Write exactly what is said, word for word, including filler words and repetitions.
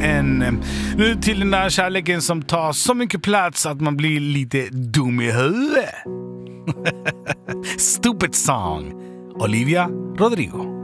en nu till den där kärleken som tar så mycket plats att man blir lite dum i huvudet. Stupid Song, Olivia Rodrigo.